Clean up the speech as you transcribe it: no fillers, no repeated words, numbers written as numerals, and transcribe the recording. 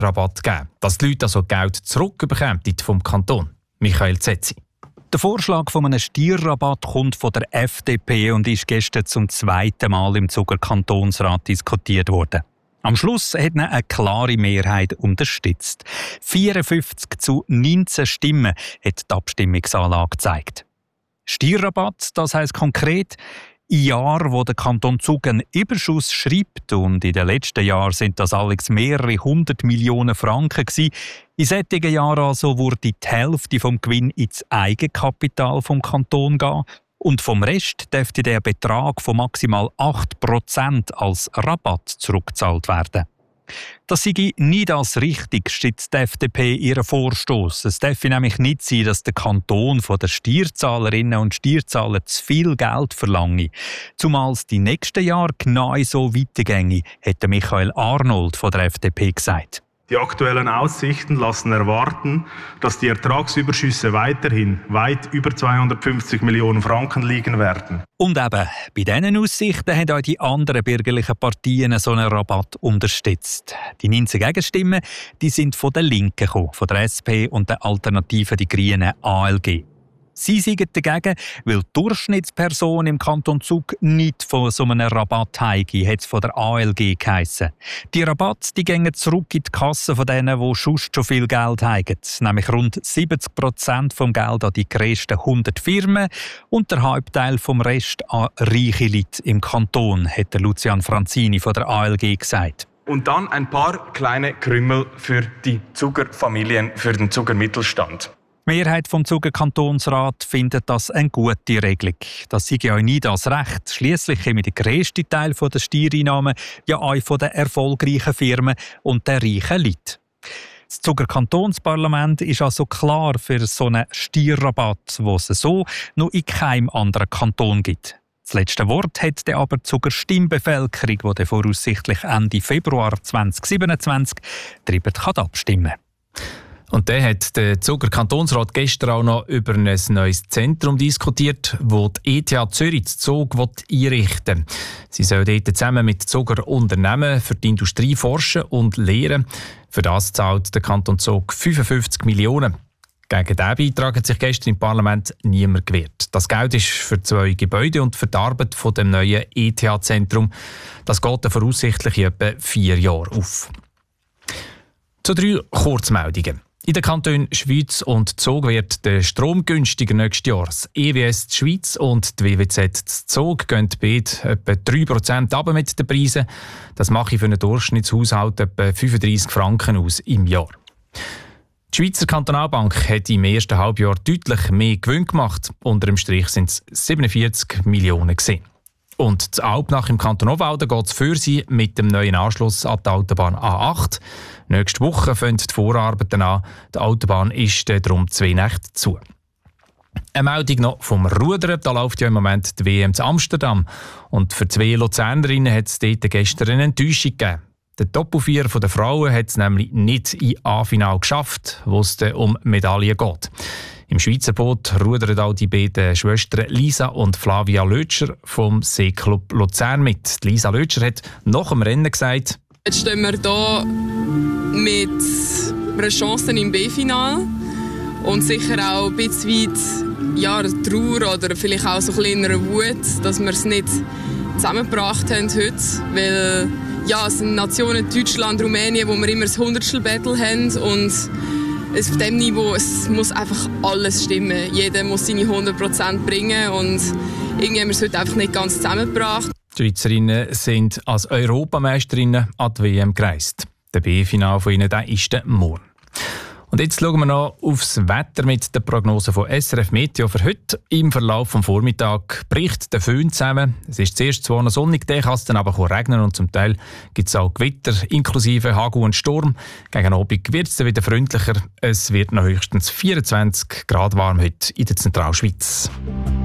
Steuerrabatt geben, dass die Leute also Geld zurückbekommen vom Kanton. Michael Zetzi. Der Vorschlag von einem Steuerrabatt kommt von der FDP und ist gestern zum zweiten Mal im Zuger Kantonsrat diskutiert worden. Am Schluss hat ihn eine klare Mehrheit unterstützt. 54-19 Stimmen hat die Abstimmungsanlage gezeigt. Steuerrabatt, das heisst konkret, in Jahren, wo der Kanton Zug einen Überschuss schreibt, und in den letzten Jahren sind das alles mehrere 100 Millionen Franken gewesen. In solchen Jahren also würde die Hälfte vom Gewinn ins Eigenkapital vom Kanton gehen und vom Rest dürfte der Betrag von maximal 8% als Rabatt zurückgezahlt werden. Das sei nicht als richtig, stützt die FDP ihren Vorstoss. Es darf nämlich nicht sein, dass der Kanton von den Steuerzahlerinnen und Steuerzahlern zu viel Geld verlange. Zumal es die nächsten Jahre genau so weitergänge, hat Michael Arnold von der FDP gesagt. Die aktuellen Aussichten lassen erwarten, dass die Ertragsüberschüsse weiterhin weit über 250 Millionen Franken liegen werden. Und eben, bei diesen Aussichten haben auch die anderen bürgerlichen Parteien so einen Rabatt unterstützt. Die 19 Gegenstimmen, die sind von den Linken gekommen, von der SP und der Alternative Die Grünen ALG. Sie sind dagegen, weil die Durchschnittsperson im Kanton Zug nicht von so einem Rabatt heimgeht, hat es von der ALG geheissen. Die Rabatte die gehen zurück in die Kasse von denen, die sonst schon viel Geld haben, nämlich rund 70% vom Geld an die grössten 100 Firmen und der Halbteil vom Rest an reiche Leute im Kanton, hat Lucian Franzini von der ALG gesagt. Und dann ein paar kleine Krümel für die Zuger Familien, für den Zuger Mittelstand. Die Mehrheit vom Zuger Kantonsrat findet das eine gute Regelung. Das sei ja nicht das Recht. Schliesslich kommen der grösste Teil der Steuereinnahmen ja auch von den erfolgreichen Firmen und den reichen Leuten. Das Zuger Kantonsparlament ist also klar für so einen Steuerrabatt, den es so noch in keinem anderen Kanton gibt. Das letzte Wort hat dann aber die Zuger Stimmbevölkerung, die voraussichtlich Ende Februar 2027 darüber abstimmen kann. Und dann hat der Zuger Kantonsrat gestern auch noch über ein neues Zentrum diskutiert, das die ETH Zürich Zug einrichten will. Sie soll dort zusammen mit Zuger Unternehmen für die Industrie forschen und lehren. Für das zahlt der Kanton Zug 55 Millionen. Gegen diesen Beitrag hat sich gestern im Parlament niemand gewehrt. Das Geld ist für 2 Gebäude und für die Arbeit von dem neuen ETH-Zentrum. Das geht dann voraussichtlich in etwa 4 Jahren auf. Zu 3 Kurzmeldungen. In den Kantonen Schweiz und Zug wird der Strom günstiger nächstes Jahr. Das EWS die Schweiz und die WWZ Zug gehen beide etwa 3% runter mit den Preisen. Das mache für einen Durchschnittshaushalt etwa 35 Franken aus im Jahr. Die Schweizer Kantonalbank hat im ersten Halbjahr deutlich mehr Gewinn gemacht. Unter dem Strich sind es 47 Millionen gewesen. Und zu Alpnach im Kanton Obwalden geht es für sie mit dem neuen Anschluss an die Autobahn A8. Nächste Woche fangen die Vorarbeiten an. Die Autobahn ist darum 2 Nächte zu. Eine Meldung noch vom Rudern. Da läuft ja im Moment die WM zu Amsterdam. Und für 2 Luzernerinnen hat es dort gestern eine Enttäuschung gegeben. Der Top 4 der Frauen hat es nämlich nicht in A-Final geschafft, wo es um Medaillen geht. Im Schweizer Boot rudern auch die beiden Schwestern Lisa und Flavia Lötscher vom Seeclub Luzern mit. Lisa Lötscher hat nach dem Rennen gesagt: Jetzt stehen wir hier mit einer Chance im B-Final und sicher auch ein bisschen weit Trauer oder vielleicht auch so ein bisschen einer Wut, dass wir es nicht zusammengebracht haben heute, weil es sind Nationen Deutschland, Rumänien, wo wir immer das Hundertstel-Battle haben und auf diesem Niveau, es muss einfach alles stimmen. Jeder muss seine 100% bringen und irgendwie haben wir es heute einfach nicht ganz zusammengebracht. Die Schweizerinnen sind als Europameisterinnen an die WM gereist. Der B-Final von ihnen ist der morgen. Und jetzt schauen wir noch aufs Wetter mit der Prognose von SRF Meteo für heute. Im Verlauf des Vormittags bricht der Föhn zusammen. Es ist zuerst zwar noch sonnig, dann kann es dann aber regnen und zum Teil gibt es auch Gewitter inklusive Hagel und Sturm. Gegen Abend wird es dann wieder freundlicher. Es wird noch höchstens 24 Grad warm heute in der Zentralschweiz.